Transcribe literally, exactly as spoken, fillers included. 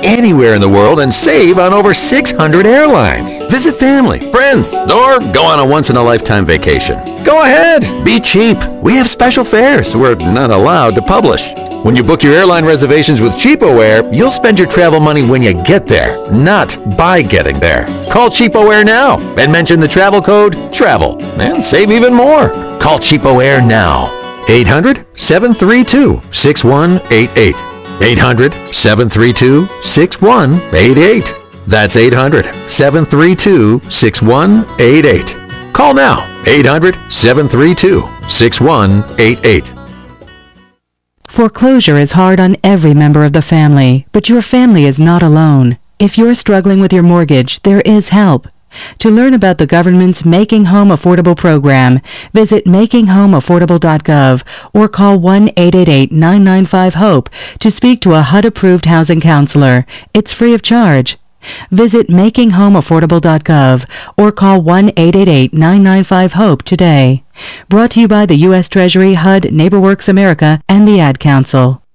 anywhere in the world and save on over six hundred airlines. Visit family, friends, or go on a once-in-a-lifetime vacation. Go ahead, be cheap. We have special fares we're not allowed to publish. When you book your airline reservations with CheapOair, you'll spend your travel money when you get there, not by getting there. Call CheapOair now and mention the travel code TRAVEL and save even more. Call CheapOair now. eight hundred, seven three two, six one eight eight. eight hundred, seven three two, six one eight eight. That's eight hundred, seven three two, six one eight eight. Call now. eight hundred, seven three two, six one eight eight. Foreclosure is hard on every member of the family, but your family is not alone. If you're struggling with your mortgage, there is help. To learn about the government's Making Home Affordable program, visit making home affordable dot gov or call one eight eight eight, nine nine five, HOPE to speak to a H U D-approved housing counselor. It's free of charge. Visit making home affordable dot gov or call one eight eight eight, nine nine five, HOPE today. Brought to you by the U S Treasury, H U D, NeighborWorks America, and the Ad Council.